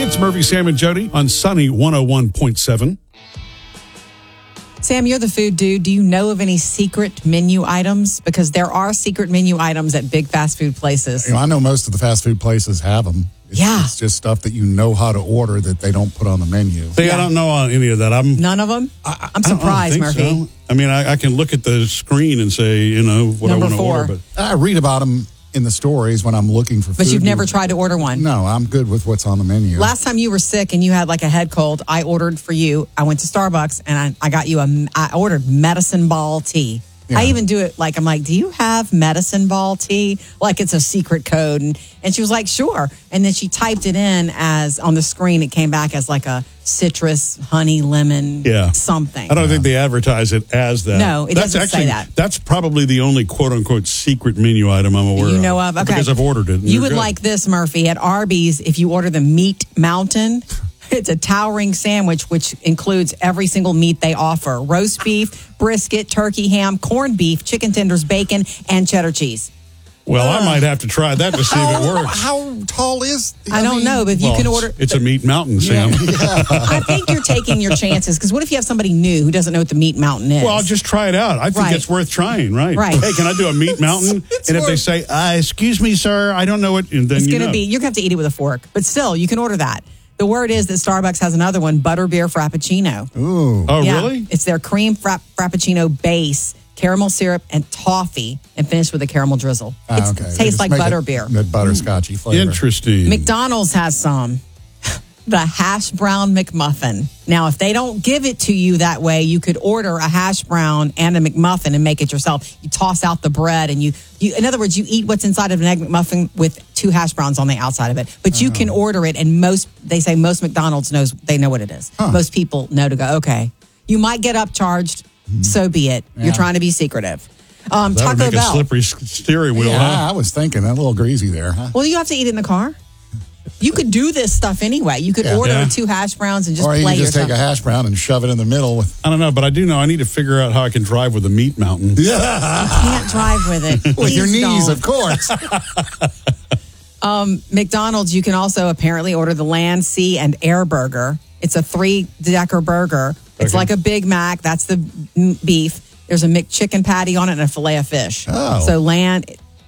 It's Murphy, Sam, and Jody on Sunny 101.7. Sam, you're the food dude. Do you know of any secret menu items? Because there are secret menu items at big fast food places. You know, I know most of the fast food places have them. It's just stuff that you know how to order that they don't put on the menu. See, I don't know any of that. None of them? I'm surprised, Murphy. So. I mean, I can look at the screen and say, you know, what Number I want to 4. order. But I read about them in the stories when I'm looking for food. But you've never tried to order one? No, I'm good with what's on the menu. Last time you were sick and you had like a head cold, I ordered for you. I went to Starbucks and I got you I ordered medicine ball tea. Yeah. I even do it like, I'm like, do you have medicine ball tea? Like it's a secret code. And she was like, sure. And then she typed it in as on the screen. It came back as like a citrus, honey, lemon, something. I don't think they advertise it as that. No, it doesn't say that. That's probably the only quote unquote secret menu item I'm aware of. You know of? Okay. Because I've ordered it. You would like this, Murphy. At Arby's, if you order the Meat Mountain, it's a towering sandwich, which includes every single meat they offer. Roast beef, brisket, turkey, ham, corned beef, chicken tenders, bacon, and cheddar cheese. Well, I might have to try that to see if it works. How tall is? I don't know, but you can order. It's a meat mountain, Sam. Yeah. I think you're taking your chances, because what if you have somebody new who doesn't know what the Meat Mountain is? Well, I'll just try it out. I think it's worth trying, right? Right. Hey, can I do a meat mountain? And if they say, excuse me, sir, I don't know what, and then it's going to be, you're going to have to eat it with a fork. But still, you can order that. The word is that Starbucks has another one, Butterbeer Frappuccino. Ooh. Oh, really? It's their cream Frappuccino base, caramel syrup, and toffee, and finished with a caramel drizzle. It tastes like butterbeer. That butterscotchy flavor. Interesting. McDonald's has some. The hash brown McMuffin. Now, if they don't give it to you that way, you could order a hash brown and a McMuffin and make it yourself. You toss out the bread and you in other words, you eat what's inside of an egg McMuffin with 2 hash browns on the outside of it. But you can order it, and they say most McDonald's they know what it is. Huh. Most people know to go, okay. You might get upcharged, so be it. Yeah. You're trying to be secretive. That would Taco make Bell. a slippery steering wheel, huh? I was thinking, a little greasy there, huh? Well, you have to eat it in the car. You could do this stuff anyway. You could order 2 hash browns and just or play you just yourself. take a hash brown and shove it in the middle. I don't know, but I do know I need to figure out how I can drive with a meat mountain. You can't drive with it. With your knees, don't. of course. McDonald's, you can also apparently order the Land, Sea, and Air Burger. It's a 3-decker burger. It's like a Big Mac. That's the beef. There's a McChicken patty on it and a filet of fish. Oh. So Land,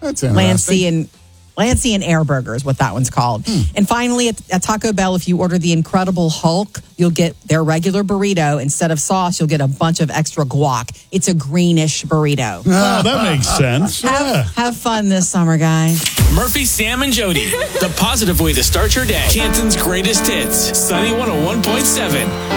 Sea and Air Burger is what that one's called. And finally, at Taco Bell, if you order the Incredible Hulk, you'll get their regular burrito. Instead of sauce, you'll get a bunch of extra guac. It's a greenish burrito. Oh, that makes sense. Have fun this summer, guys. Murphy, Sam, and Jody. The positive way to start your day. Canton's greatest hits. Sunny 101.7.